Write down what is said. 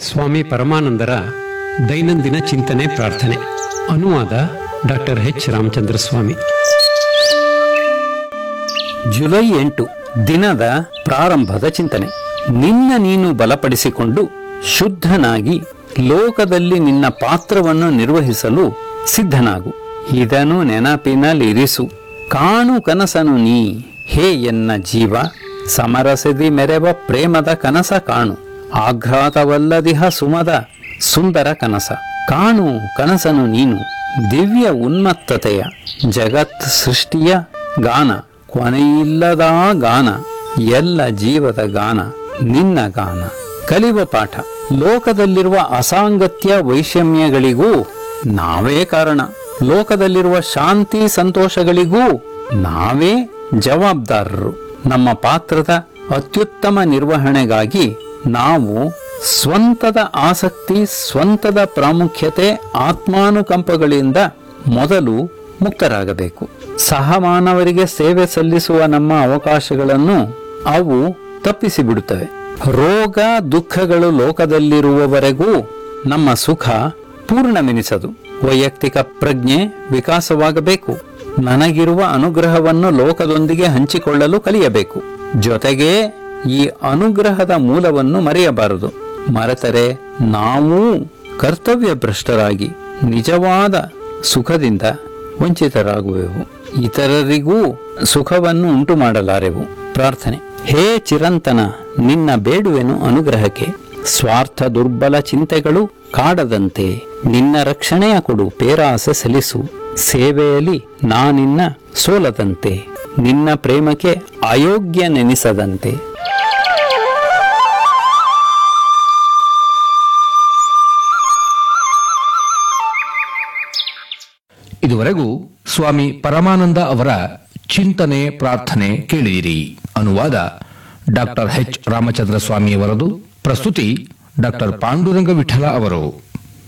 ಸ್ವಾಮಿ ಪರಮಾನಂದರ ದೈನಂದಿನ ಚಿಂತನೆ ಪ್ರಾರ್ಥನೆ. ಅನುವಾದ ಡಾಕ್ಟರ್ ಎಚ್ ರಾಮಚಂದ್ರ ಸ್ವಾಮಿ. ಜುಲೈ 8 ದಿನದ ಪ್ರಾರಂಭದ ಚಿಂತನೆ. ನಿನ್ನ ನೀನು ಬಲಪಡಿಸಿಕೊಂಡು ಶುದ್ಧನಾಗಿ ಲೋಕದಲ್ಲಿ ನಿನ್ನ ಪಾತ್ರವನ್ನು ನಿರ್ವಹಿಸಲು ಸಿದ್ಧನಾಗು. ಇದನ್ನು ನೆನಪಿನಲ್ಲಿರಿಸು. ಕಾಣು ಕನಸನು ನೀ ಹೇ ಎನ್ನ ಜೀವ, ಸಮರಸದಿ ಮೆರೆವ ಪ್ರೇಮದ ಕನಸ ಕಾಣು. ಆಘಾತವಲ್ಲದಿಹ ಸುಮದ ಸುಂದರ ಕನಸ ಕಾಣು ಕನಸನು ನೀನು. ದಿವ್ಯ ಉನ್ಮತ್ತತೆಯ ಜಗತ್ ಸೃಷ್ಟಿಯ ಗಾನ, ಕೊನೆಯಿಲ್ಲದ ಗಾನ, ಎಲ್ಲ ಜೀವದ ಗಾನ ನಿನ್ನ ಗಾನ. ಕಲಿವ ಪಾಠ. ಲೋಕದಲ್ಲಿರುವ ಅಸಾಂಗತ್ಯ ವೈಷಮ್ಯಗಳಿಗೂ ನಾವೇ ಕಾರಣ. ಲೋಕದಲ್ಲಿರುವ ಶಾಂತಿ ಸಂತೋಷಗಳಿಗೂ ನಾವೇ ಜವಾಬ್ದಾರರು. ನಮ್ಮ ಪಾತ್ರದ ಅತ್ಯುತ್ತಮ ನಿರ್ವಹಣೆಗಾಗಿ ನಾವು ಸ್ವಂತದ ಆಸಕ್ತಿ, ಸ್ವಂತದ ಪ್ರಾಮುಖ್ಯತೆ, ಆತ್ಮಾನುಕಂಪಗಳಿಂದ ಮೊದಲು ಮುಕ್ತರಾಗಬೇಕು. ಸಹಮಾನವರಿಗೆ ಸೇವೆ ಸಲ್ಲಿಸುವ ನಮ್ಮ ಅವಕಾಶಗಳನ್ನು ಅವು ತಪ್ಪಿಸಿಬಿಡುತ್ತವೆ. ರೋಗ ದುಃಖಗಳು ಲೋಕದಲ್ಲಿರುವವರೆಗೂ ನಮ್ಮ ಸುಖ ಪೂರ್ಣವೆನಿಸದು. ವೈಯಕ್ತಿಕ ಪ್ರಜ್ಞೆ ವಿಕಾಸವಾಗಬೇಕು. ನನಗಿರುವ ಅನುಗ್ರಹವನ್ನು ಲೋಕದೊಂದಿಗೆ ಹಂಚಿಕೊಳ್ಳಲು ಕಲಿಯಬೇಕು. ಜೊತೆಗೆ ಈ ಅನುಗ್ರಹದ ಮೂಲವನ್ನು ಮರೆಯಬಾರದು. ಮರೆತರೆ ನಾವೂ ಕರ್ತವ್ಯ ಭ್ರಷ್ಟರಾಗಿ ನಿಜವಾದ ಸುಖದಿಂದ ವಂಚಿತರಾಗುವೆವು. ಇತರರಿಗೂ ಸುಖವನ್ನು ಉಂಟು ಮಾಡಲಾರೆವು. ಪ್ರಾರ್ಥನೆ. ಹೇ ಚಿರಂತನ, ನಿನ್ನ ಬೇಡುವೆನು ಅನುಗ್ರಹಕ್ಕೆ. ಸ್ವಾರ್ಥ ದುರ್ಬಲ ಚಿಂತೆಗಳು ಕಾಡದಂತೆ ನಿನ್ನ ರಕ್ಷಣೆಯ ಕೊಡು. ಪೇರಾಸೆ ಸಲ್ಲಿಸು. ಸೇವೆಯಲ್ಲಿ ನಾನಿನ್ನ ಸೋಲದಂತೆ, ನಿನ್ನ ಪ್ರೇಮಕ್ಕೆ ಅಯೋಗ್ಯ ನೆನೆಸದಂತೆ. ಇದುವರೆಗೂ ಸ್ವಾಮಿ ಪರಮಾನಂದ ಅವರ ಚಿಂತನೆ ಪ್ರಾರ್ಥನೆ ಕೇಳಿದಿರಿ. ಅನುವಾದ ಡಾಕ್ಟರ್ ಎಚ್ ರಾಮಚಂದ್ರ ಸ್ವಾಮಿಯವರದು. ಪ್ರಸ್ತುತಿ ಡಾಕ್ಟರ್ ಪಾಂಡುರಂಗ ವಿಠಲ ಅವರು.